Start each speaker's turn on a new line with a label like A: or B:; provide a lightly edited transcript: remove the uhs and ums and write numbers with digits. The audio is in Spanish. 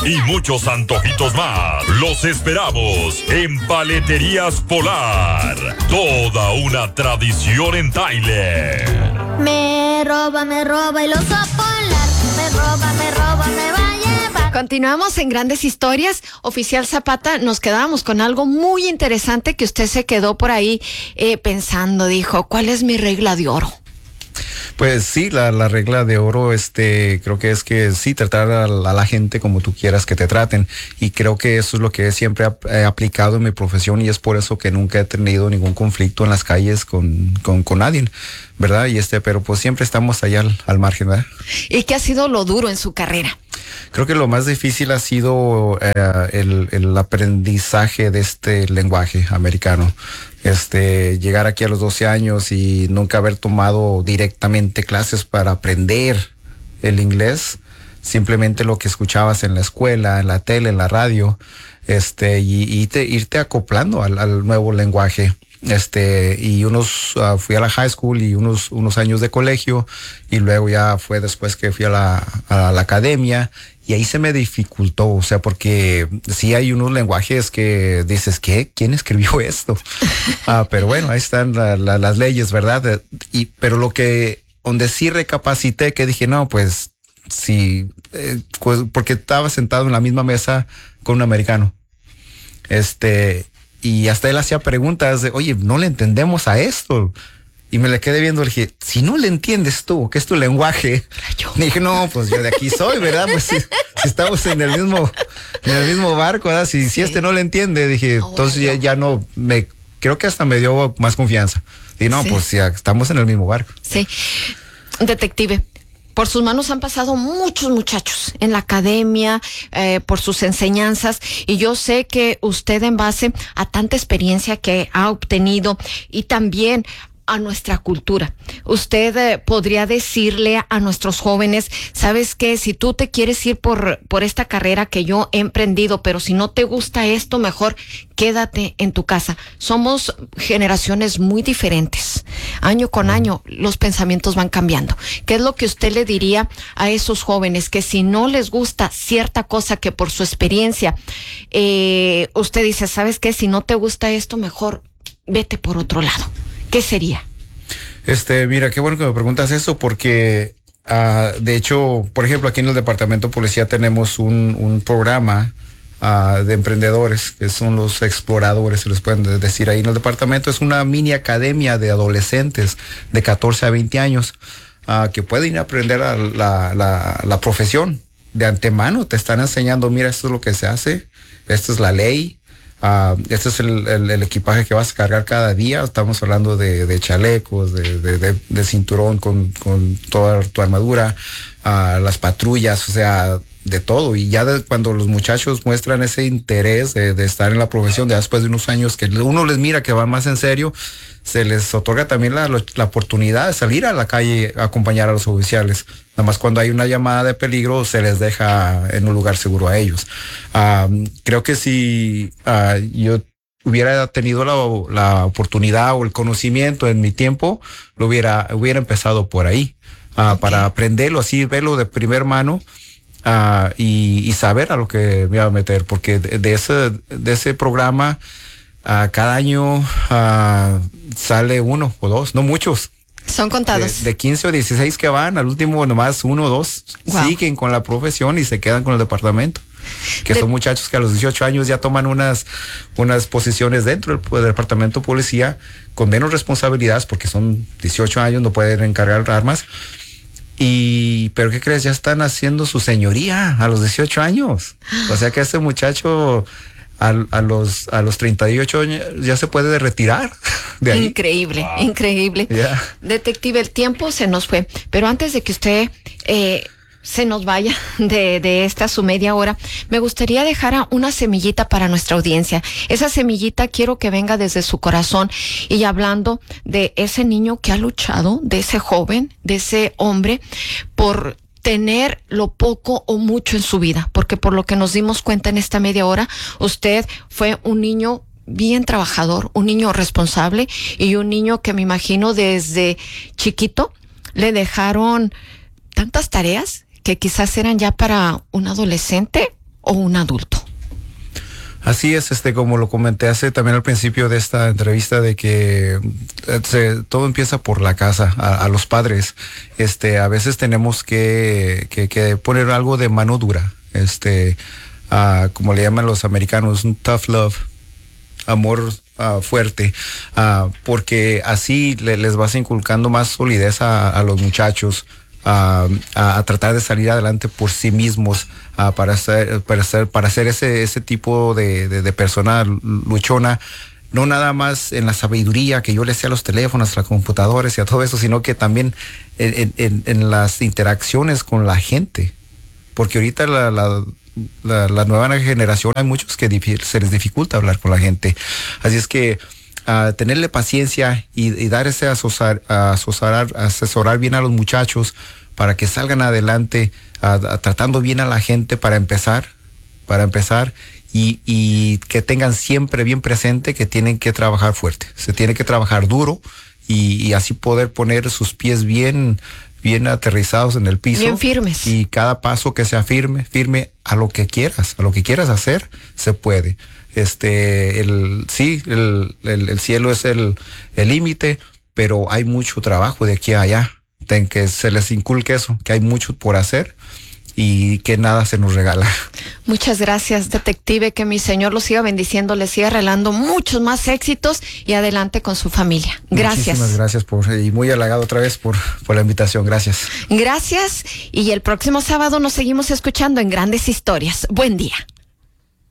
A: y muchos antojitos más. Los esperamos en Paleterías Polar. Toda una tradición en Tyler.
B: Me roba el oso polar. Me roba, me va a llevar.
C: Continuamos en Grandes Historias. Oficial Zapata, nos quedábamos con algo muy interesante que usted se quedó por ahí pensando. Dijo, ¿cuál es mi regla de oro?
D: Pues sí, la regla de oro, creo que es que sí, tratar a la gente como tú quieras que te traten. Y creo que eso es lo que siempre he aplicado en mi profesión, y es por eso que nunca he tenido ningún conflicto en las calles con nadie, ¿verdad? Y pero pues siempre estamos allá al margen, ¿verdad? ¿Y
C: qué ha sido lo duro en su carrera?
D: Creo que lo más difícil ha sido el aprendizaje de este lenguaje americano. Llegar aquí a los 12 años y nunca haber tomado directamente clases para aprender el inglés, simplemente lo que escuchabas en la escuela, en la tele, en la radio, y irte acoplando al nuevo lenguaje. Y fui a la high school y unos años de colegio, y luego ya fue después que fui a la academia, y ahí se me dificultó, o sea, porque sí hay unos lenguajes que dices, ¿qué? ¿Quién escribió esto? Pero bueno, ahí están las leyes, ¿verdad? Pero donde sí recapacité, que dije, no, pues sí, porque estaba sentado en la misma mesa con un americano, y hasta él hacía preguntas de, oye, no le entendemos a esto. Y me le quedé viendo, le dije, si no le entiendes tú, ¿qué es tu lenguaje? Me dije, no, pues yo de aquí soy, ¿verdad? Pues si estamos en el mismo barco, ¿verdad? Si no le entiende, dije, entonces ya no, creo que hasta me dio más confianza. Y no, sí, pues ya estamos en el mismo barco.
C: Sí. Detective, por sus manos han pasado muchos muchachos en la academia, por sus enseñanzas, y yo sé que usted, en base a tanta experiencia que ha obtenido y también a nuestra cultura, usted podría decirle a nuestros jóvenes, ¿sabes qué? Si tú te quieres ir por esta carrera que yo he emprendido, pero si no te gusta esto, mejor quédate en tu casa. Somos generaciones muy diferentes. Año con año los pensamientos van cambiando. ¿Qué es lo que usted le diría a esos jóvenes que si no les gusta cierta cosa, que por su experiencia usted dice, ¿sabes qué? Si no te gusta esto, mejor vete por otro lado? ¿Qué sería?
D: Mira, qué bueno que me preguntas eso, porque de hecho, por ejemplo, aquí en el Departamento de Policía tenemos un programa de emprendedores, que son los exploradores, se les pueden decir ahí en el departamento. Es una mini academia de adolescentes de 14 a 20 años que pueden aprender la profesión de antemano. Te están enseñando, mira, esto es lo que se hace, esta es la ley. Este es el equipaje que vas a cargar cada día. Estamos hablando de chalecos, de cinturón con toda tu armadura, las patrullas, o sea, de todo. Y ya cuando los muchachos muestran ese interés de estar en la profesión, de después de unos años que uno les mira que van más en serio, se les otorga también la oportunidad de salir a la calle a acompañar a los oficiales. Nada más cuando hay una llamada de peligro, se les deja en un lugar seguro a ellos. Creo que si yo hubiera tenido la oportunidad o el conocimiento en mi tiempo, hubiera empezado por ahí, para aprenderlo así, verlo de primer mano, y saber a lo que me iba a meter, porque de ese programa cada año sale uno o dos, no muchos.
C: Son contados.
D: De 15 o 16 que van, al último nomás 1 o 2 siguen con la profesión y se quedan con el departamento. Que son muchachos que a los 18 años ya toman unas posiciones dentro del departamento de policía con menos responsabilidades, porque son 18 años, no pueden encargar armas. Pero ¿qué crees? Ya están haciendo su señoría a los 18 años. O sea que este muchacho a los 38 años ya se puede retirar de ahí.
C: Increíble, increíble. Yeah. Detective, el tiempo se nos fue, pero antes de que usted se nos vaya de esta su media hora, me gustaría dejar una semillita para nuestra audiencia. Esa semillita quiero que venga desde su corazón, y hablando de ese niño que ha luchado, de ese joven, de ese hombre, por tener lo poco o mucho en su vida, porque por lo que nos dimos cuenta en esta media hora, usted fue un niño bien trabajador, un niño responsable, y un niño que me imagino desde chiquito le dejaron tantas tareas que quizás eran ya para un adolescente o un adulto.
D: Así es, como lo comenté hace también al principio de esta entrevista, de que todo empieza por la casa, a los padres. A veces tenemos que poner algo de mano dura, como le llaman los americanos, un tough love, amor fuerte, porque así les vas inculcando más solidez a los muchachos, a tratar de salir adelante por sí mismos, para ser ese tipo de persona luchona, no nada más en la sabiduría que yo le sé a los teléfonos, a las computadoras y a todo eso, sino que también en las interacciones con la gente, porque ahorita la nueva generación hay muchos que se les dificulta hablar con la gente, así es que tenerle paciencia y dar ese asesorar bien a los muchachos para que salgan adelante, tratando bien a la gente para empezar, y que tengan siempre bien presente que tienen que trabajar fuerte, se tiene que trabajar duro y así poder poner sus pies bien aterrizados en el piso.
C: Bien firmes. Y
D: cada paso que sea firme a lo que quieras hacer, se puede. El cielo es el límite, pero hay mucho trabajo de aquí a allá. Que se les inculque eso, que hay mucho por hacer y que nada se nos regala.
C: Muchas gracias, detective, que mi Señor lo siga bendiciendo, le siga regalando muchos más éxitos y adelante con su familia. Gracias.
D: Muchísimas gracias y muy halagado otra vez por la invitación. Gracias.
C: Gracias, y el próximo sábado nos seguimos escuchando en Grandes Historias. Buen día.